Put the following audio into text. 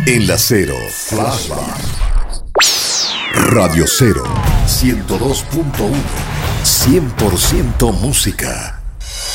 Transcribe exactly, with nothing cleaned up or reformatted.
En la Cero, Flashback. Radio Cero, ciento dos punto uno. cien por ciento música.